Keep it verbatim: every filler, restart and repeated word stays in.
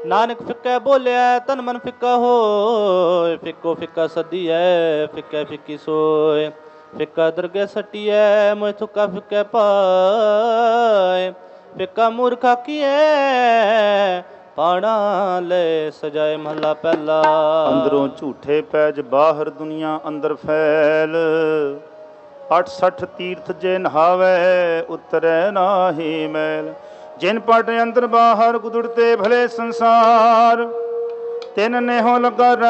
ਨਾਨਕ ਫਿੱਕਾ ਬੋਲਿਆ ਤਨ ਮਨ ਫਿੱਕਾ ਹੋਏ। ਫਿੱਕੋ ਫਿੱਕਾ ਸਦੀਐ ਫਿੱਕਾ ਫਿੱਕੀ ਸੋਏ। ਫਿੱਕਾ ਦਰਗਹਿ ਸੱਟੀਐ ਮੋਇ ਥੁੱਕਾ ਫਿੱਕਾ ਪਾਏ। ਫਿੱਕਾ ਮੂਰਖ ਆਖੀਐ ਪਾਣਾ ਲੈ ਸਜਾਏ। ਮਹੱਲਾ ਪਹਿਲਾ। ਅੰਦਰੋਂ ਝੂਠੇ ਪੈਜ ਬਾਹਰ ਦੁਨੀਆ ਅੰਦਰ ਫੈਲ। ਅੱਠ ਸੱਠ ਤੀਰਥ ਜੇ ਨਹਾਵੈ ਉਤਰੈ ਨਾਹੀ ਮੈਲ। ਜਿਨ ਪਟ ਅੰਦਰ ਬਾਹਰ ਗੁਦੜਤੇ ਭਲੇ ਸੰਸਾਰ ਤਿਨ ਨੇਹੋਂ ਲੱਗਾ